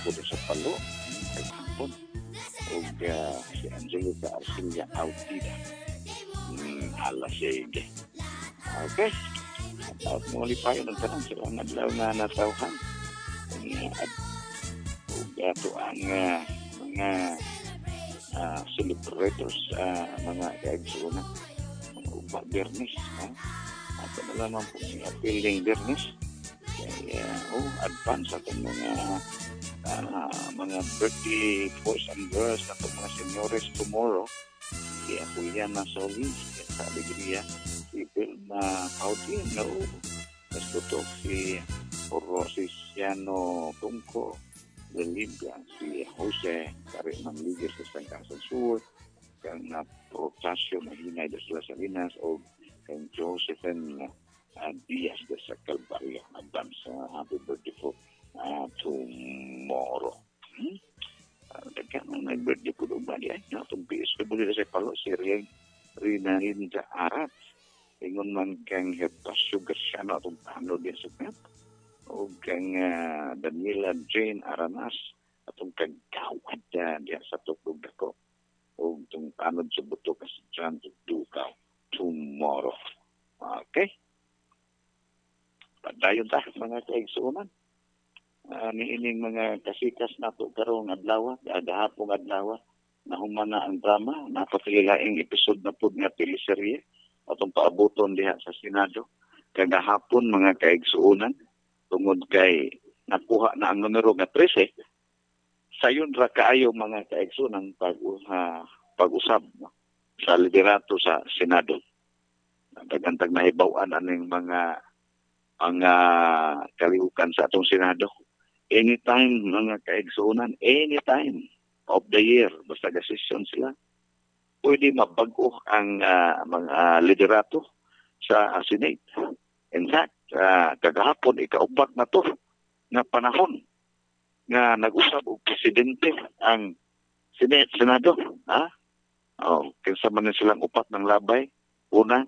puto sa palo, kagpon, o si Angelica Arcilia Autida. Alas sige. Okay. At mo lipayon ang tanong sila ang adlaw na natawhan. At ato ang mga celebrators, mga kaigsunan, mga uba Bernis. Ako na lamang po si Apiling Bernis. Kaya, advance atong mga birthday boys and girls na mga seniores tomorrow. Si Juliana Solis, sa Alegria, si Vilma Pautino, nagtutok si Rosiciano Tungco, Limpia, si Jose Kari Manligir sa Sangkasan Sur, kang Protasio Mahinay de las Salinas, o kang Josephine Diaz de sa Calvario. Advance happy birthday po tomorrow. Nagkaroon ng birthday po doon ba niya? Itong PSW na sa palo, si Rinarin sa Arat. Ingon man kang Hertasio Garciano atong paano din sa pet. O kang Daniela Jane Aranas atong kagawad diya sa tukog ako. O itong paano sa buto kasi dyan tutukaw tomorrow. Okay? Padayon tayo mga kaigsunan. Niining mga kasikas nato karong adlaw, gahapon adlaw, na humana ang drama, napatililaing episode na pud nga teleserye atong paaboton diha sa Senado. Kagahapon mga kaigsuunan, tungod kay nakuha na ang numero nga 13, sayon ra kaayo mga kaigsunan pag-usab sa liderato sa Senado. Dagantag nahibaw-an aning mga kalihukan sa atong Senado. Anytime mga kaigsunan, anytime of the year, basta gasisyon sila, pwede mabago ang mga liderato sa Senate. In fact, kagahapon, ikaupat na to na panahon na nag-usab og presidente ang Senado. Kinsa man silang upat ng labay. Una,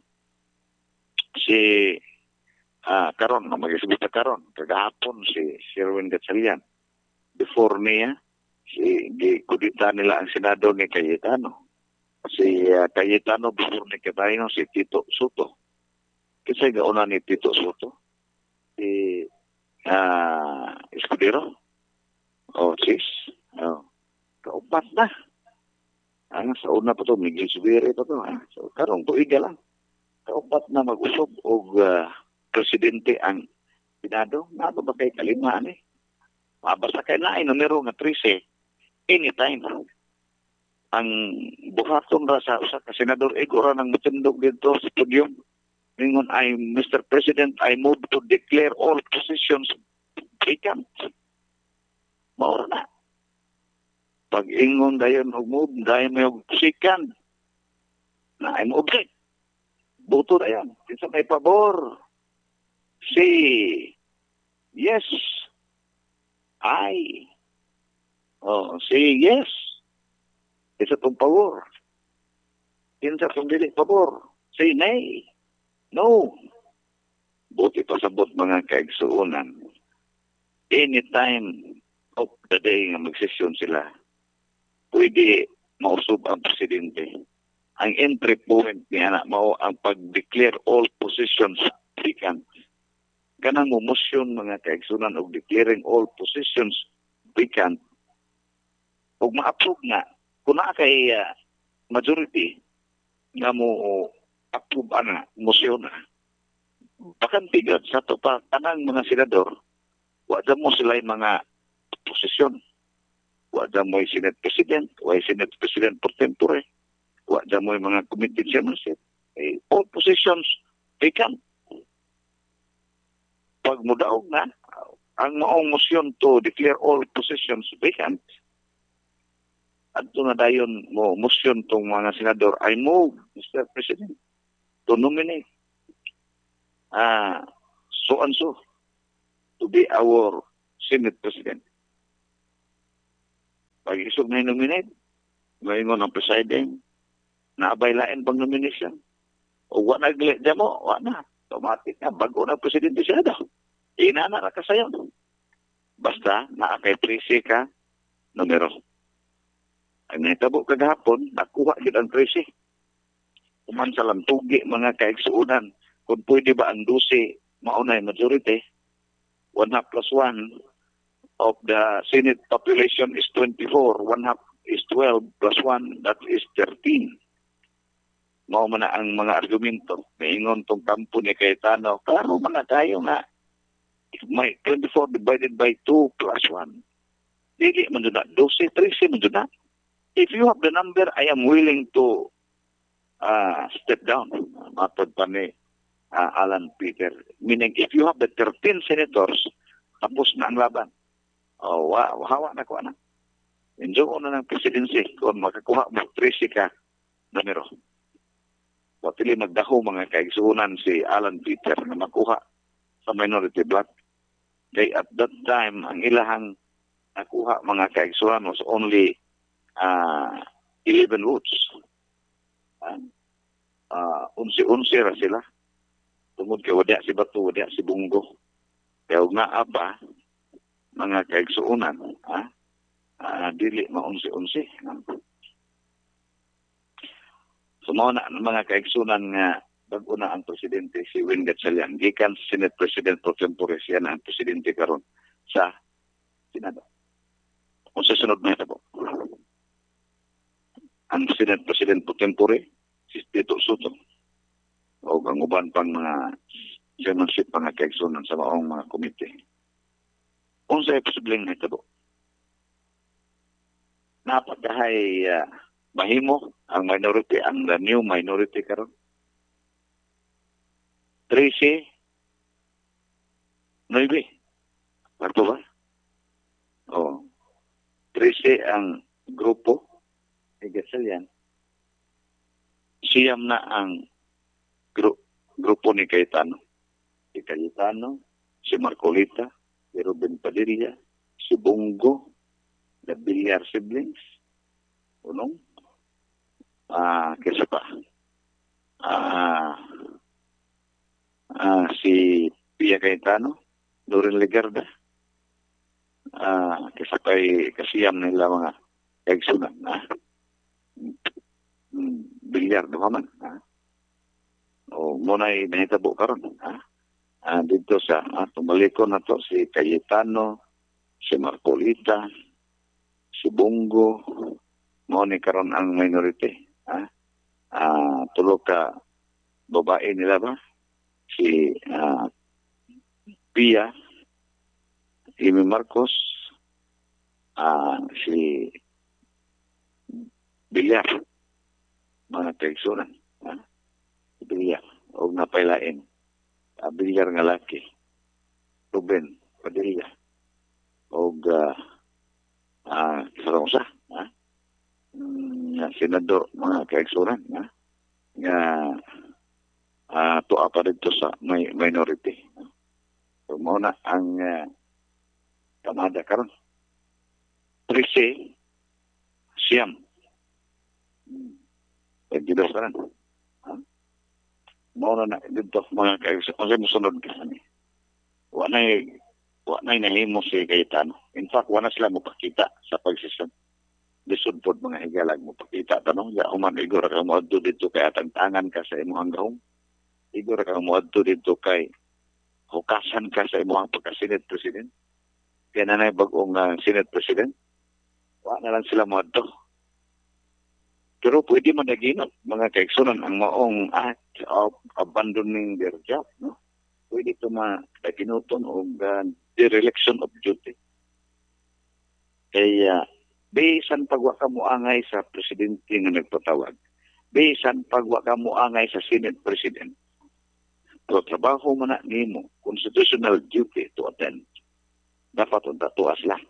si karon mag-isibita karon kagahapon si Sherwin Gatchalian. Before niya kudita nila ang Senado ni Cayetano. Si Cayetano before ni Cayetano si Tito Soto. Kasi gauna ni Tito Soto si Escudero sis kaupat na sa una pa to Miguel Subiri pa to so karong tuiga lang kaupat na mag-usog og presidente ang Senado. Nato ba kay kalimaan basta kay naay numero nga 13 anytime ang buhaton ra sa usa ka senador igora nang mutindog dito sa podium ningon Mr. President, I move to declare all positions vacant. Maura na pag ingon dayon og move dayon may og second na I'm object boto dayon kinsa may pabor. Say yes. Say yes. Isa itong pabor. Kinsa itong dili pabor. Say nay. No. Buti pasabot mga kaigsuunan. Anytime of the day nga magsesyon sila, pwede mausog ang presidente. Ang entry point niya na mao ang pag-declare all positions vacant. Kanang motion mga kaigsunan og declaring all positions vacant og ma-approve nga kung na kay majority nga mo approve ana motion na bakan tigad sa to pa kanang mga senador wa mo sila mga posisyon wa mo Senate President wa Senate President pro tempore wa mo mga committee chairmanship all positions vacant. Pag mudaog na, ang maong motion to declare all positions vacant, at na dayon mo motion tong mga senador, I move, Mr. President, to nominate so and so to be our Senate President. Pag isog na nominate, ngayon ang presiding, naabay-lain pang nomination. O wala naglit dyan mo, wala na. Automatic na, bago na presidente siya daw. Inana na kasayon. Basta naa kay 13 ka numero. Ang nahitabo kagahapon, nakuha yun ang 13. Kuman sa lantugi mga kaigsuunan, kung pwede ba ang 12 maunay majority, 1 half plus 1 of the Senate population is 24, 1 half is 12 plus 1, that is 13. Mao man na ang mga argumento. Maingon tong kampo ni Cayetano, klaro man na tayo nga, may 24 divided by 2 plus 1. Dili man doon na, 12, 13 man doon na. If you have the number, I am willing to step down. Matod pa ni Alan Peter. Meaning, if you have the 13 senators, tapos na ang laban. Oh, hawa na ko na. Enjoy ko na ng presidency kung makakuha mo 13 ka numero. Patili magdaho mga kaigsuunan si Alan Peter na makuha sa minority bloc. Kay at that time, ang ilahang nakuha mga kaigsuunan was only 11 votes. 11 ra sila. Tungod kay wala si Bato, wala si Bungo. Kaya huwag na apa, mga kaigsuunan, dili ma-11. Sumaw na mga kaigsuunan nga bago na ang presidente si Win Gatchalian. Gikan si Senate President Pro Tempore siya na ang presidente karon sa Senado. Kung sa sunod na ito po. Ang Senate President Pro Tempore, si Tito Soto, o ang uban pang mga chairmanship mga kaigsuunan sa maong mga komite. Kung sa'yo posibleng na ito po. Napakahay mahimo ang minority, ang the new minority karon. 13, 9. Parto ba? O, 13 ang grupo. Gatchalian. Siyam na ang grupo ni Cayetano. Si Cayetano, si Marcolita, si Ruben Padilla, si Bungo, the Villar siblings, unong, kesa pa, si Pia Cayetano, Loren Legarda, kesa pa'y kasiyam nila mga kaigsunan, Villar, naman, o muna'y nahitabo karon, dito sa tumalikon na to si Cayetano, si Marcolita, si Bungo, mo ni karon ang minority. Tulo ka babae nila ba? Si Pia, Amy Marcos, si Villar, mga kaigsunan. Villar, o napailain. Villar nga laki. Ruben Padilla. O sarong sa. Senador, mga kaigsunan. Nga tuwa pa dito sa minority. So, muna ang kamada karon. 13, siyam. Pagkidasaran. Mauna na dito mga kaigsunan. Kasi musunod ka. Wa na nahimo si Cayetano. In fact, wala sila mapakita sa pagsisod. Lisod po mga higalag mapakita. Tanong, ya uman, igor ka mo adto dito kay atang-tangan ka sa imong gahong. Igor ka mo adto dito kay hukasan ka sa imong pagka-Senate President. Kaya na bagong Senate President. Wa na lang sila mo adto. Pero pwede man naginot mga kaigsunan ang maong act of abandoning their job. No? Pwede ito ginuton o dereliction of duty. Kaya, bisan pagwa ka moangay sa presidente nga nagpatawag, bisan pagwa ka moangay sa Senate President, so trabaho mo na nimo, constitutional duty to attend. Dapat unta tuas lang.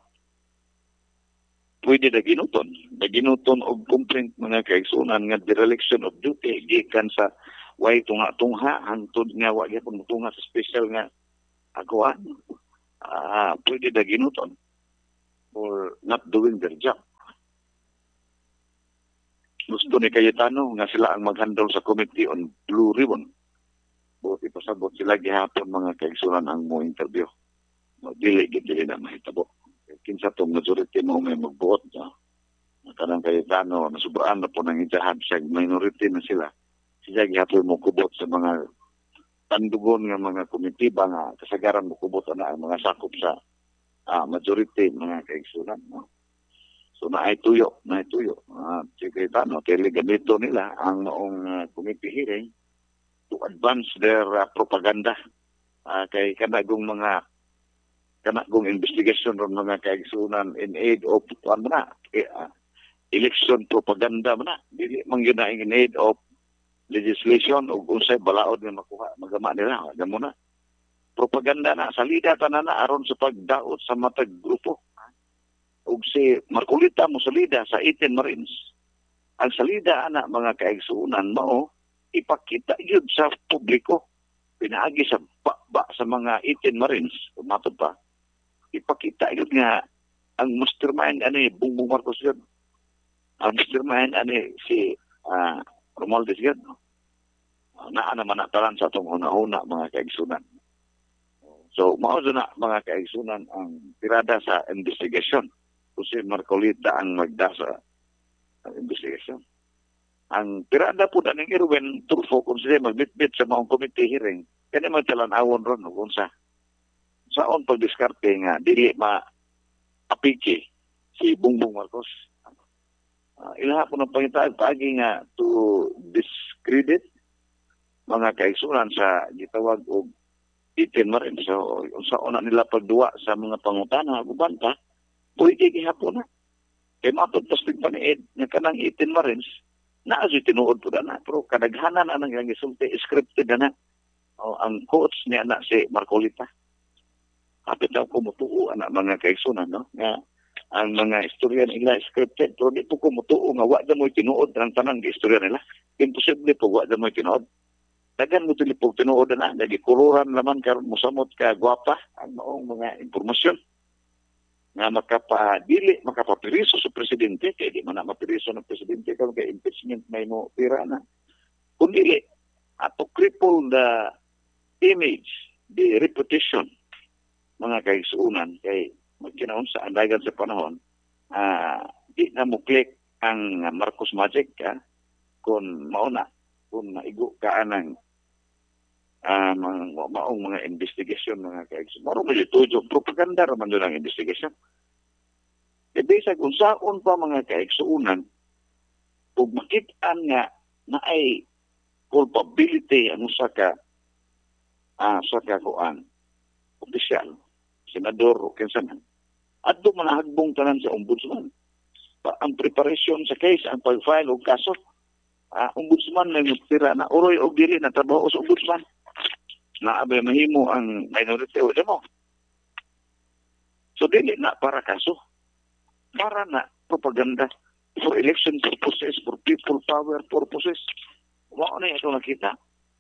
Pwede na ginuton og complaint mga kaigsunan nga dereliction of duty gikan sa way tunga-tungha hangtod nga wa gyapon tunga sa special nga agawaan. Pwede na ginuton for not doing their job. Gusto ni Cayetano nga sila ang mag-handle sa Committee on Blue Ribbon. Buti pasabot sila gihapon mga kaigsunan ang mo interview. dili na mahitabo. Kinsa tong majority mo may magbuot, no? Kanang Cayetano, nasubraan na po ng ijahan siya, minority na sila. Siya gihapon mo kubot sa mga tandugon nga mga komitiba nga kasagaran mo kubot na ang mga sakop sa majority mga kaigsunan, no? So naay tuyo. Si Cayetano, kaya gamito nila ang noong committee hearing to advance their propaganda. Kay kanagong investigation ron mga kaigsunan in aid of election propaganda man na. Dili man yun na in aid of legislation o unsay balaod nga makuha magama nila. Alam mo na. Propaganda na salida tanan na aron sa pagdaot sa matag grupo. Ug si Marcolita mo salida sa 18 Marines. Ang salida ana mga kaigsunan mao ipakita yun sa publiko. Pinaagi sa sa mga 18 Marines, matod pa. Ipakita yun nga ang mastermind ani Bongbong Marcos yun. Ang mastermind ani si Romualdez yun. Naa naman natalan sa itong una-una mga kaigsunan. So, mao na mga kaigsunan ang tirada sa investigation. Kung si Marcolita ang magda sa investigation. Ang tirada po na ng Irwin Tulfo kung sila magbitbit sa mga committee hearing, kaya magtalanawon ron kung saon pagdiskarte nga dili ma-apiki si Bongbong Marcos. Ilaha po ng pangitag paagi nga to discredit mga kaigsunan sa gitawag og 18 Marines. So, saon na nila pagduwa sa mga pangutana guban pa, pwede gihapon na. Kaya matod pastig paniid nga kanang 18 Marines na asoy tinuod po na. Pero kadaghanan na nang gisulti, scripted na. Ang quotes niya na si Marcolita. Kapit daw kumutuo na mga kaigsunan, no? Nga ang mga istorya nila scripted, pero di po kumutuo nga wa da mo'y tinuod ang tanang istorya nila. Imposible po wa da mo'y tinuod. Dagan mo tilipog tinuod na, nagikururan naman karon musamot ka gwapa ang maong mga impormasyon nga makapapiriso sa presidente, kaya di man na mapiriso ng presidente kung kaya impeachment may mo tira na. Kung dili, to cripple the image, the reputation, mga kaigsuunan, kay magkinaon sa andagan sa panahon, di na mo click ang Marcos Magic, kung mauna, kung maigo ka ng maong mga investigation, mga kaigsuunan. Marong malitujo, propaganda naman doon ang investigation. E bisa kung saon pa mga kaigsuunan, kung makitaan nga na ay culpability ang sa kuan opisyal, senador o kinsaman, at doon manahagbong tanan sa ombudsman. Ang preparasyon sa case, ang pag-file o kaso, ombudsman may mutira na uroy o diri na trabaho sa ombudsman. Naabay mahimo ang minority o mo. So, dili na para kaso. Para na propaganda for election purposes, for people power purposes. Mao na ito nakita.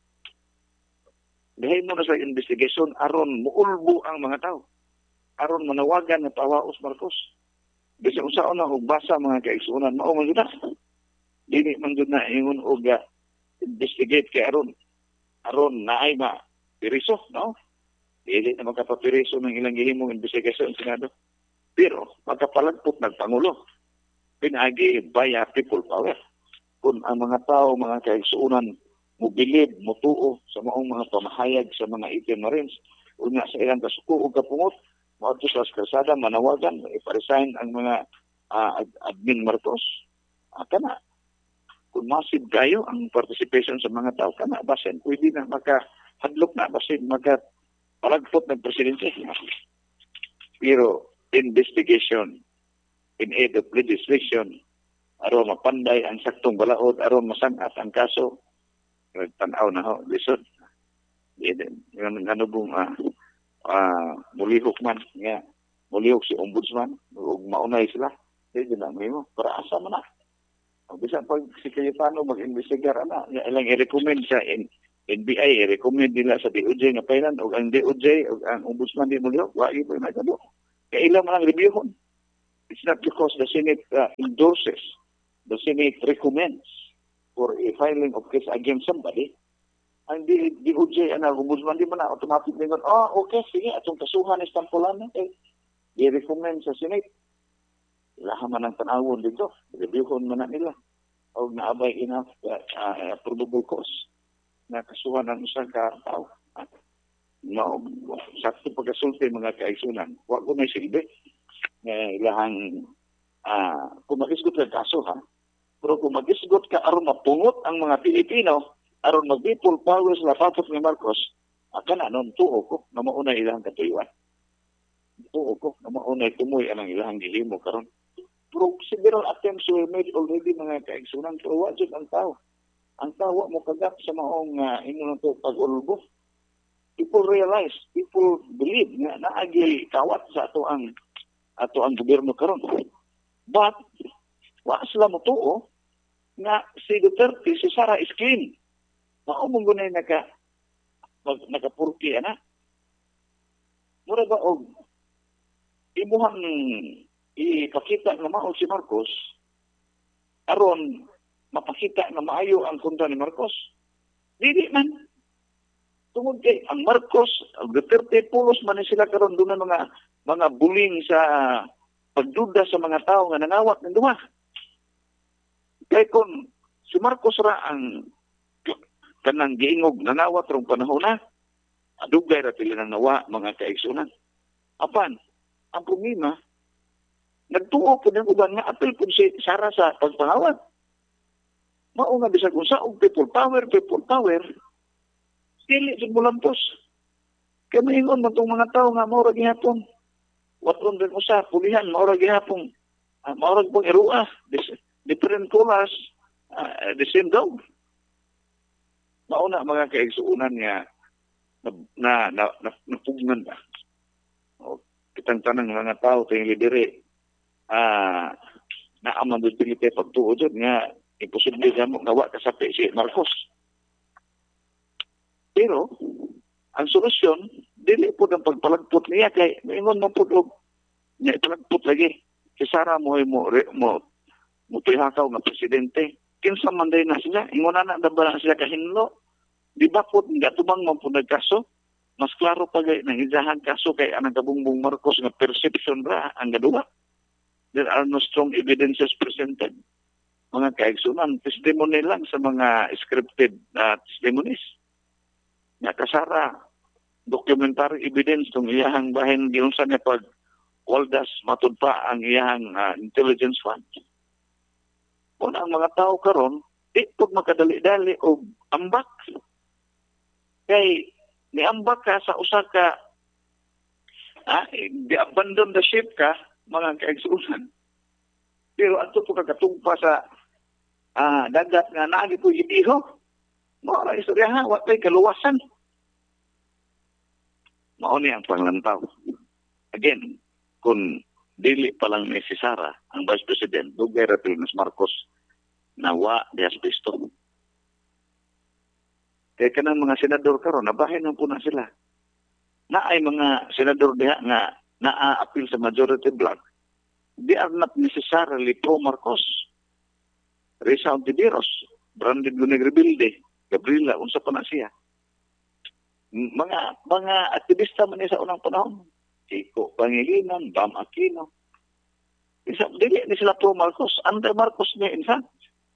Dahil mo na sa investigation, aron muulbo ang mga tao. Aron manawagan ng Pawaos Marcos. Kasi kung saan na basa mga kaigsunan, mao man na. Dili man yun na ingon o investigate kay aron na ay piriso, no? Dili na magkapapiriso ng ilang gihimong investigation, Senado. Pero magkapalagpot ng Pangulo. Pinagi via people power. Kung ang mga tao, mga kaigsuunan, mobilib, mutuo sa maong mga pamahayag sa mga 18 Marines, o nga sa ilang kasuko o kapungot, maadto sa kalsada, manawagan, iparesign ang mga admin Marcos. Kana, kung massive kayo ang participation sa mga tao, kana, basin, pwede na makahadlok na, basin, magkapalagpot ng presidente. Pero, investigation in aid of legislation, aron mapanday ang saktong balaod, aron masangat ang kaso, tanaw na ho, lisod. Yung nanubong mulihok man, nga, mulihok si ombudsman, ug maunay sila, hindi na mo, para asa man na. Bisan pag si Cayetano mag-investigar, ilang i-recommend sa NBI, i-recommend nila sa DOJ nga pailan, o ang DOJ, o ang ombudsman di mulihok, wagi po yung nagado. Kaya ilang man ang reviewon. It's not because the Senate endorses, the Senate recommends for a filing of case against somebody, ang DOJ, ombudsman, di mo na automatic ningon, okay, sige, atong kasuhan ni Stampulan na, i-recommend sa Senate. Ilaha man ang tanawon dito, reviewon man na nila. O naabay enough probable cause na kasuhan ng usang ka tao. No, sakto pagkasulti mga kaigsunan. Huwag ko may silbi. Ilahang, kung mag-isgot ka kaso ha, pero kung mag-isgot ka aron mapungot ang mga Pilipino, aron mag-people power sa lapapot ni Marcos, kana nun, tuo ko na mauna ilang katuyuan. Tuo ko na mauna tumoy ang ilang gihimo karon. Pero several attempts were made already mga kaigsunan, pero wajud ang tao. Ang tao mo kagap sa maong inyong ito pag-ulbo. People realize, people believe nga naagi kawat sa ato ang gobyerno karon. But, wa sila mo tuo nga si Duterte, si Sara is clean. Maumong gunay nakapurki na. Mura ba og imuhang ipakita nga mao si Marcos aron mapakita nga maayo ang kontra ni Marcos. Dili man. Tungod kay ang Marcos, ang Duterte, pulos man sila karon doon mga bullying sa pagduda sa mga tao nga nangawat ng duha. Kaya kung si Marcos ra ang kanang giingog nangawat rong panahon na, adugay ra pila nang nawa mga kaigsunan. Apan, ang problema, nagtuo po ng uban nga apil po si Sara sa pagpangawat. Mao nga bisag kung sa people power, dili sa mulampos. Kaya maingon man itong mga tao nga maurag gihapon. Watron din usa, pulihan, maurag gihapon. Maurag pong irua, different colors, the same dog. Mauna mga kaigsuunan nga napugnan ba. O, kitang tanang mga tao tayong lideri, naaman doon pinipay pagtuod nga imposible na mo nawa kasapi si Marcos. Pero, ang solusyon, dili po ng pagpalagpot niya kay maingon mo po niya ipalagpot lagi. Si Sara mo pihakaw nga presidente. Kinsa man day na sila, ingon na ba sila kahinlo? Di ba po, nga tubang mo po nagkaso? Mas klaro pa gay nang izahan kaso kay anang kabungbong Marcos nga perception ra ang gaduha. There are no strong evidences presented. Mga kaigsunan, testimony lang sa mga scripted testimonies. Nga kasara, documentary evidence ng iyahang bahin giunsa niya pag waldas matud pa ang iyahang intelligence fund. Kung ang mga tao karon di pag makadali-dali o ambak. Kay niambak ka sa usa ka di-abandon the ship ka, mga kaigsunan. Pero ato po kakatungpa sa dagat nga naagi po idiho. Mara istorya ha, watay kaluwasan. Mauni ang panglantaw. Again, kung dili pa lang ni si Sara, ang Vice President, dugay ra Pinos Marcos, nawa di asbesto. Kaya kanang mga senador karon nabahin po na sila. Naay mga senador diha nga naa-appeal sa majority bloc. They are not necessarily pro-Marcos. Risa Ontiveros, Brandon Gunegrebilde, Gabriela, unsa pa na siya. Mga aktivista man sa unang panahon. Chico Pangilinan, Bam Aquino. Dili sila pro-Marcos. Anti-Marcos niya insan.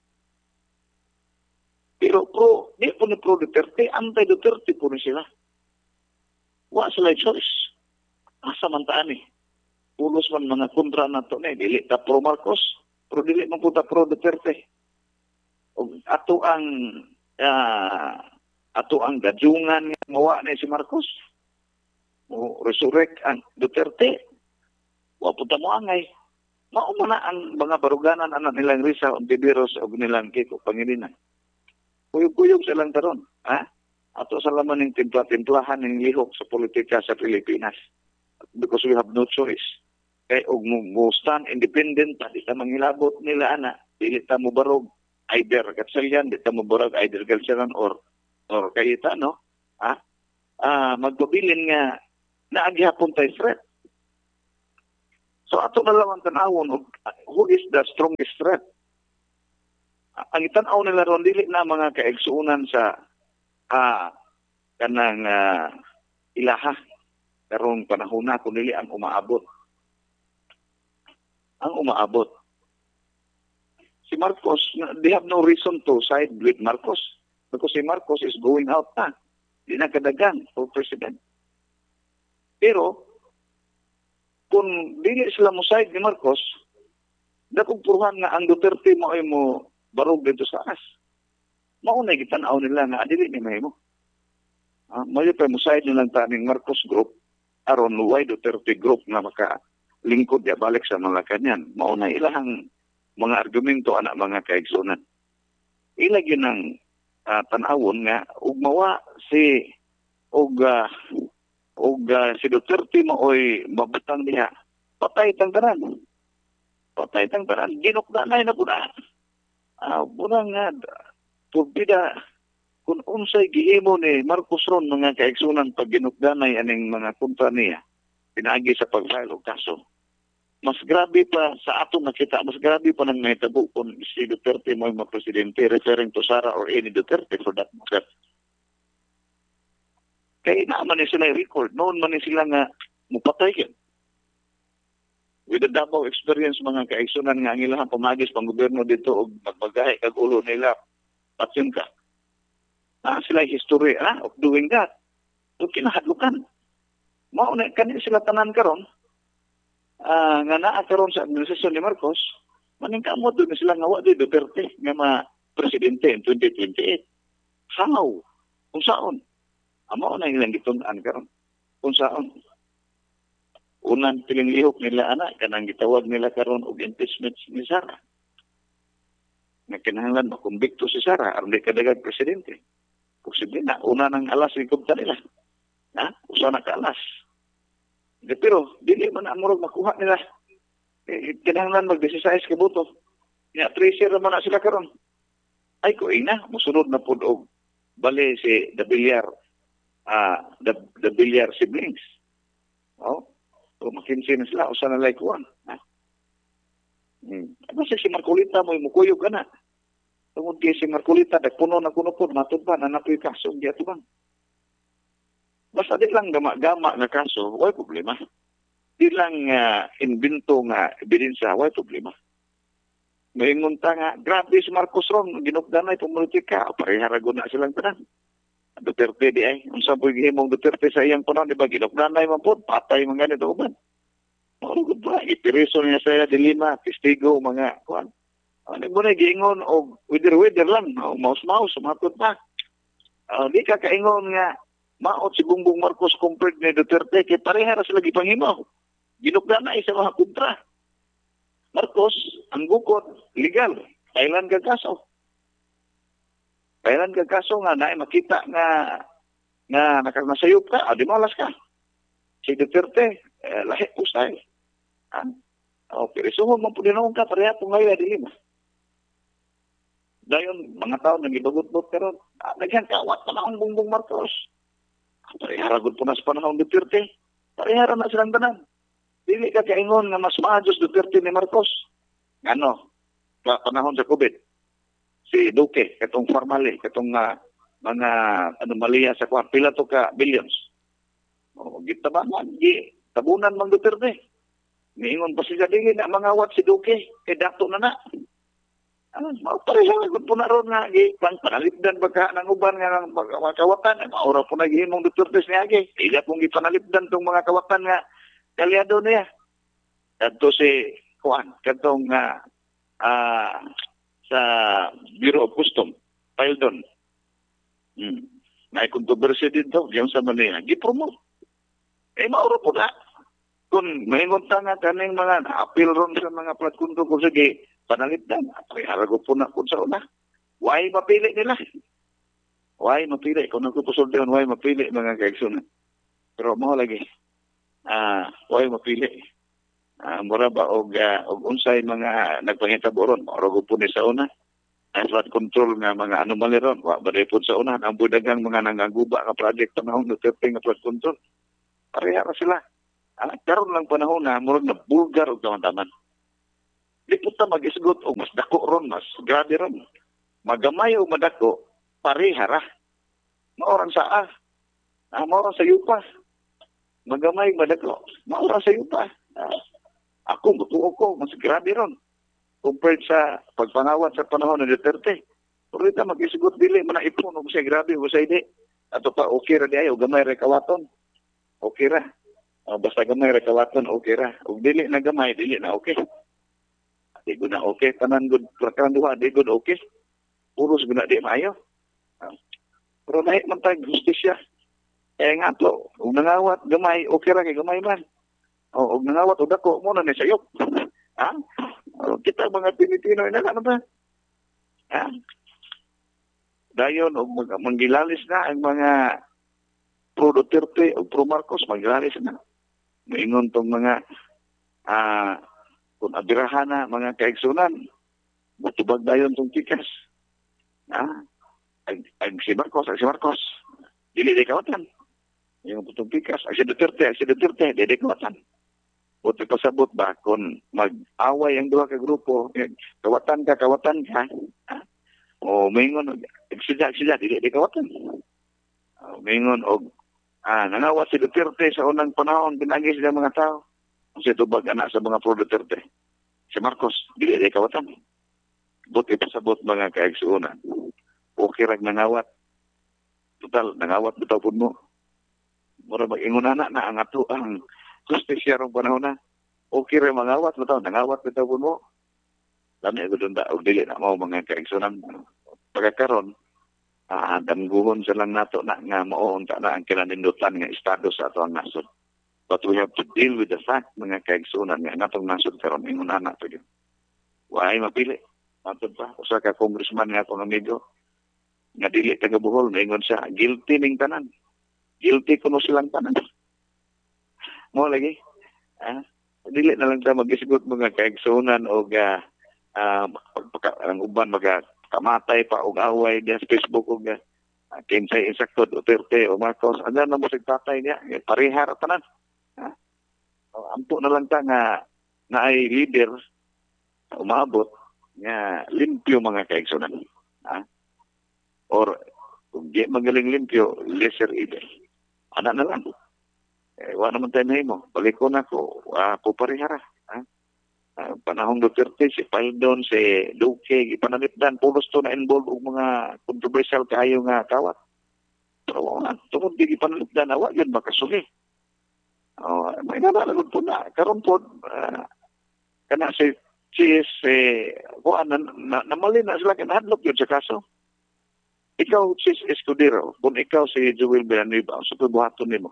Pero di po ni pro-Duterte, anti-Duterte po ni sila. Wa sila choice. Asa man taan pulos man mga kontra na ito dili ta pro-Marcos, pero dili man po ta pro-Duterte. Ato ang gadungan nga mawa ni si Marcos. O resurrect ang Duterte. Wa po ta mo angay. Mao man ang mga baruganan anak nilang Risa Ontiveros o nilang Kiko Pangilinan. Kuyog-kuyog silang taron. Ato sa laman ng timpla-timplahan ng lihok sa politika sa Pilipinas. Because we have no choice. Kaya mo stand independent, di ta mangilabot nila dili ta mo barog either katsalyan, di ta mo barog either kalsaran or kayita, no? Magpabilin nga naagihapon tayo threat. So ato na lang ang tanawon, who is the strongest threat? Ang itanaw nila ron, dili na mga kaigsuunan sa ah kanang ilaha karong panahon na kun dili ang umaabot. Ang umaabot. Si Marcos, they have no reason to side with Marcos because si Marcos is going out na. Di na kadagan for president. Pero, kung dili sila mo side ni Marcos, dakong puruhan nga ang Duterte mo ay mo barog dito sa as. Maunay gitanaw nila nga dili ni mahimo. Mayo pa mo side nilang taning Marcos group aron why Duterte group nga makalingkod ya balik sa mga kanyan. Maunay ilahang mga argumento anak mga kaigsunan. Ila gyud ang tanawon nga ug mawa si si Duterte mo oy mabutang niya. Patay tang tanan. Patay tang tanan. Ginukdanay na puna. Puna nga purbida kung unsay gihimo ni Marcos ron mga kaigsunan pag ginukdanay aning mga kontra niya pinagi sa pag-file og kaso. Mas grabe pa sa ato nakita, mas grabe pa nang nahitabo kung si Duterte mo yung presidente referring to Sara or any Duterte for that matter. Kaya naman sila record, noon man sila nga mupatay yun. With the Davao experience mga kaigsunan nga ang ilang pamagis pang gobyerno dito o magbagay kag ulo nila patyon ka. Sila history of doing that. So kinahadlukan. Mauna kanin sila tanan karon nga naa karon sa administrasyon ni Marcos, maningkamot doon sila nga wa di Duterte nga presidente in 2028. How? Kung saan? Amo na ilang gitun-an karon. Kung saan? Unang pilinglihok nila anak kanang gitawag nila karon og impeachment ni Sara. Nga kinahanglan makumbikto si Sara aron di kadagang presidente. Posible na una nang alas ikog nila. Usa na ka alas. Pero dili man amurog makuha nila. Kinahanglan mag-16 ka boto. Nya 3-0 man na sila karon. Ay ko ina mosunod na pud og bali si the Villar siblings. So makinsi na sila usa na like one. Ano si Marcolita mo mukuyog kana. Tungod kay si Marcolita nagpuno na kuno pod matud ba na napoy kaso di ato bang. Basta di lang gama-gama nga kaso, way problema. Di lang invento nga ebidensya, way problema. Maingon ta nga, grabe si Marcos ron, ginugdanay politika, pareharagon na silang tanan. Duterte di ay, unsa po gihimong Duterte sa iyang panahon, di ba, ginugdanay man po, patay mga ganito uban. Marugod ba, ipiriso niya sa dilima, testigo, mga, kuhan. Ano mo na, giingon, o wither lang, maus-maus, sumatod pa. Di ka kaingon nga, maot si Bongbong Marcos compared ni Duterte kay pareha ra sila gipangimaw. Ginugdanay sa mga kontra. Marcos, ang bukod, legal. Kailan ka kaso? Kailan ka kaso nga na makita nga nakasayop ka, di malas ka. Si Duterte, lahi usay. Pero suhon mo po dinoon ka, pareha po ngayon, di ba? Dayon, mga tao nagibagot-bot karon. Naghan kawat pa na ang Bongbong Marcos. Pareharagon po na sa panahon Duterte. Parehara na silang tanan. Dili ka kaingon nga mas maayos Duterte ni Marcos. Ano? Panahon sa COVID. Si Duque, katong formally, katong mga anomalya sa kwan. Pila to ka billions. Gitabangan, tabunan mang Duterte. Niingon pa siya, dili na mga wat si Duque. Kay dato na na. Pareharagon po na ron nga, panalipdan baka ng uban nga ng mga kawatan, maura po naghihimong Duterte niya, ila pong ipanalipdan itong mga kawatan nga, kalyado niya. Kadto si Juan, katong sa Bureau of Custom, file doon. May kontrobersya din daw, yung sa Manila, gipromote. Maura po na. Kung may ngunta nga kaning mga na-appeal ron sa mga flood control, kung sige, panalipdan. Harago po na kung sa una. Why mapili nila? Why mapili? Kung nagpupusol doon, why mapili mga kaigsunan? Pero mo lagi. Why mapili? Mura ba og unsay mga nagpangitabo ron? Harago po ni sa una. Flood control nga mga anomaly ron. Wa ba po sa una. Ang budagang mga nangaguba nga project panahon Duterte nga flood control. Parehara sila. Karon lang panahon na murag na bulgar og taman-taman. Di puta mag-isgot o mas dako ron, mas grabe ron. Magamay o madako, parehara. maoran sa maoran sa yupa. Magamay, madako. Maoran sa yupa. Ako, butuo ko, mas grabe ron. Compared sa pagpangawat sa panahon ng Duterte. Pero dito, mag-isigot dili, manaipon, o siya grabe, o siya hindi. Ato pa, okay ra di ay, o gamay ra kawaton. Okay ra. Basta gamay ra kawaton, okay ra. O dili na gamay, dili na okay. Di ko na okay. Tanan good, prakan duha, di good okay. Puros guna di maayo. Pero naik man tayo, justisya. Nga to, kung nangawat, gamay, okay ra kay gamay man. O nangawat, o dako, muna ni sayop. Ha? Kita mga Pilipino, ano ba? Ha? Dayon, o manggilalis na ang mga pro Duterte o pro Marcos, manggilalis na. Maingon tong mga kung abirahan na mga kaigsunan, matubag dayon tong tikas. Ang si Marcos, dili di kawatan. Yung putong tikas, ang si Duterte, di kawatan. Buti pasabot ba, kung mag-away ang duha ka grupo, kawatan ka, o maingon, sila, di kawatan. Maingon, nangawat si Duterte sa unang panahon, binagi sila mga tao. Kasi tubag anak sa mga pro Duterte. Si Marcos, di kawatan. Buti pasabot mga kaigsuunan. Okay rag nangawat. Total, nangawat bitaw po mo. Mura mag-ingon na ang ato ang justisya rong panahon na. Okay rag mangawat bitaw, nangawat bitaw po mo. Lami ko doon o dili na mo mga kaigsuunan. Pagkakaroon, damguhon silang nato na nga maoon na ang kinanindutan nga estado sa ato ang nasod. But we have to deal with the fact, mga kaigsunan, nga natong nasod karon ingon na to yun. Waay mapili. Matod pa, usa ka congressman nga akong amigo, nga dili taga Bohol, maingon siya, guilty ning tanan. Guilty kuno silang tanan. Mo lagi. Dili na lang ta mag-isgot mga kaigsunan o ang uban kamatay pa og away diya sa Facebook og kinsay insakto Duterte o Marcos. Ano na mo tatay niya? Parihar tanan. Ampo na lang ta nga ay leader umabot nga limpyo mga kaigsunan. Or kung di magaling limpyo, lesser evil. Ana na lang. Wala naman tayo mahimo. Balik ko na ko, parihara. Panahong Duterte, si Paldon, si Duque, ipananipdan, pulos to na involved og mga controversial kayo nga kawat. Pero tungod di ipananipdan, awag yun makasuli. May nalalagot po na. Karon po, kana si namali na sila kinahadlok yun sa kaso. Ikaw, Sis Escudero, kung ikaw si Joel Villanueva, sa pibuhaton ni mo.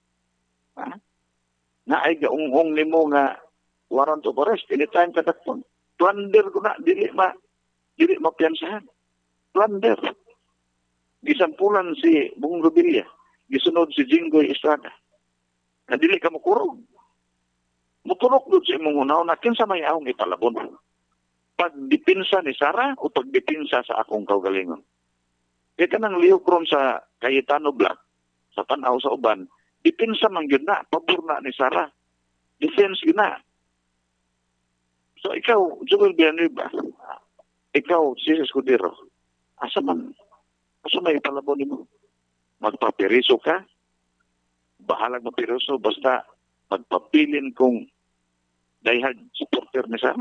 Na ay gaunghong ni mo nga warrant of arrest, anytime kadakpon. Plunder ko na, dili mapiansahan. Plunder. Gisampulan si Bung Rubilla, gisunod si Jinggoy Estrada. Na dili ka makurog. Muturok doon sa imong unaw na kinsa may aong ipalabon. Pagdipinsa ni Sara o pagdipinsa sa akong kaugalingon. Kaya ka nang liyokron sa Cayetano Black, sa tanaw sa uban, dipinsa man yun na, pabor na ni Sara. Defense yun na. So ikaw, Joel Villanueva, ikaw, Sis Escudero, asa may ipalabon mo? Magpapiriso ka? Bahalag mapiriso, basta magpapilin kung diehard supporter ni Sara?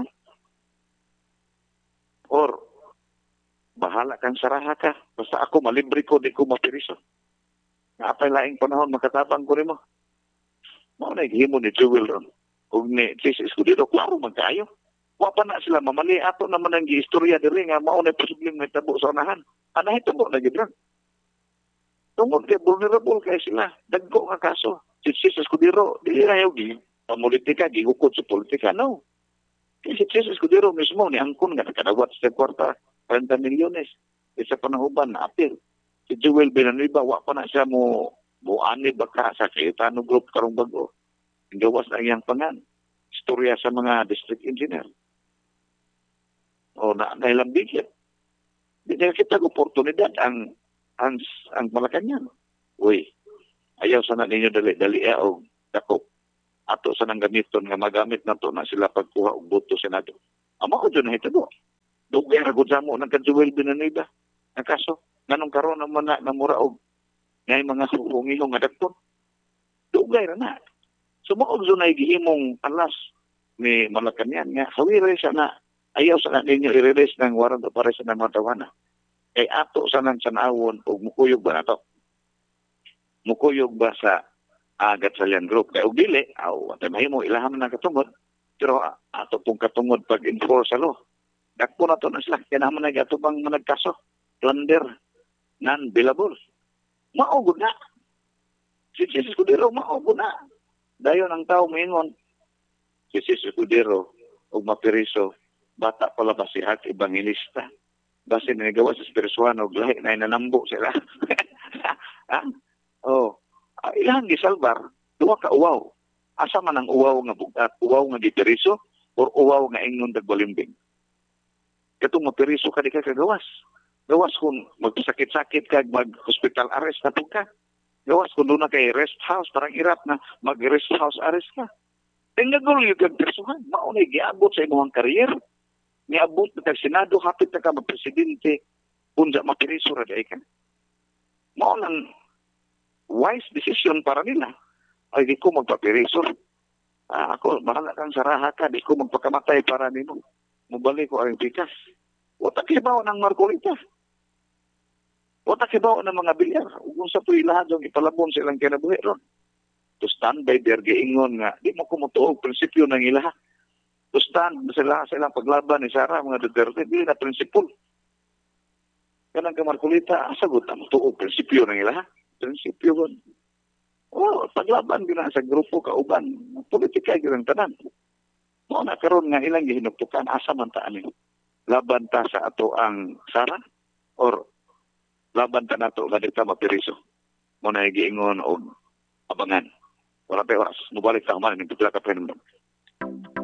Or, bahala kang saraha ka, basta ako malibre ko, di ko mapiriso. Nga apay laing panahon, makatabang ko rin mo. Mao na himo ni Joel ron. Kung ni Sis Escudero, klaro magkayo. Wa pa na sila mamali. Ato naman ang giistorya diri nga mao na posibleng may tabo sa unahan. Anahay tabo na gid ron. Tungod kay vulnerable kay sila. Dagko nga kaso. Si Sis Escudero, dili na yung politika, gihukod sa politika. No. Si Sis Escudero mismo, ni angkon nga nakadawat sa kwarta, 40 milyones. Isa panahuban na apil. Si Joel Villanueva, wa pa na siya ani baka sa Cayetano Group karong bago. Gawas na iyang pangan. Istorya sa mga district engineer. O nailang bigyan. Di na kita oportunidad ang Malacanang. Uy, ayaw sana ninyo dali o dako. Ato sa nang gamiton nga magamit na to na sila pagkuha og boto Senado. Amo ko dyan na hitabo. Dugay ra gud sa mo ng Joel Villanueva. Ang kaso, nanong karon naman na mura og ngay mga hungihong nga dakton. Dugay ra na. Sumuog so na gihimong alas ni Malacañang nga hawire siya na ayaw sa ninyo i-release ng warrant of arrest ng mga tawana. Kay ato sa nang sanawon o mukuyog ba na to? Mukuyog ba sa Gatchalian Group? Kaya og dili, at mahimo ilaham na katungod, pero ato pong katungod pag-enforce sa law. Dakpo na to na sila, kaya naman ato bang managkaso, plunder, non-billable. Maugod na. Si Escudero, maugod na. Dayon ang tao maingon, si Escudero, o mapiriso, bata pala ba si Hak Evangelista? Basi nagawa sa spirituano, lahi na inanambo sila. Oh, ilang gisalbar, duwa ka uwaw. Asa man ang uwaw nga bugat, uwaw nga gipiriso, or uwaw nga ingon dagbalimbing. Katong mapiriso ka di ka kagawas. Gawas kung magsakit-sakit ka, mag-hospital arrest na ka. Gawas kung doon na kay rest house, parang irap na mag-rest house arrest ka. Tingagol yung kagpersuhan. Maunay, giabot sa imong career. Niabot na kag Senado, hapit na ka mag-presidente, punja mapiriso ra ka. Maunang wise decision para nila. Ay, di ko magpapiriso. Ako, mahala kang saraha ka, di ko magpakamatay para nimo. Mubalik ko ang pikas. Wata kibaw ng Marcolita. Wata kibaw ng mga bilyar. Kung sa tuwi lahat yung ipalabon silang kinabuhi ron. To stand by their giingon nga, di mo kumutuog prinsipyo ng ilaha. To stand sila paglaban ni Sara, mga Duterte, di na prinsipyo. Kanang ka Marcolita, asagot ang tuog prinsipyo ng ilaha. Prinsipyo ron. Paglaban gina sa grupo kauban, politika gyud tanan. Mo na karon nga ilang gihinugtukan asa man ta ani. Laban ta sa ato ang Sara or laban ta nato nga dita mapiriso. Mo na giingon og abangan. Wala pa oras, mubalik ta man ning pila ka